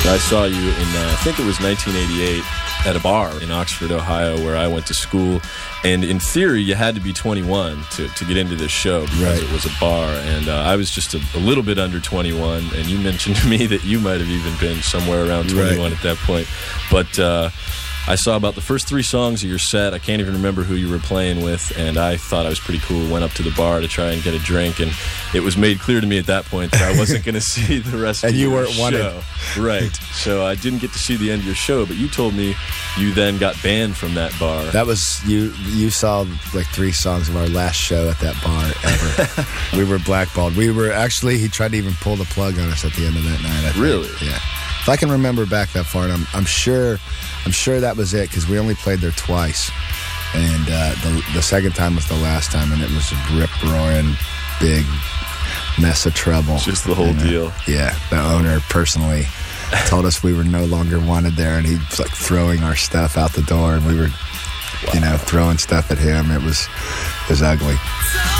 I saw you in, I think it was 1988, at a bar in Oxford, Ohio, where I went to school. And in theory, you had to be 21 to get into this show because it was a bar. And I was just a little bit under 21. And you mentioned to me that you might have even been somewhere around 21 at that point. But I saw about the first 3 songs of your set. I can't even remember who you were playing with, and I thought I was pretty cool. Went up to the bar to try and get a drink, and it was made clear to me at that point that I wasn't going to see the rest of your show. And you weren't wanted. Right. So I didn't get to see the end of your show, but you told me you then got banned from that bar. That was, you saw like 3 songs of our last show at that bar ever. We were blackballed. He tried to even pull the plug on us at the end of that night. Really? Yeah. If I can remember back that far, and I'm sure that was it, because we only played there twice, and the second time was the last time, and it was a rip-roaring big mess of trouble. Just the whole deal. Yeah, the owner personally told us we were no longer wanted there, and he was like throwing our stuff out the door, and we were, throwing stuff at him. It was ugly.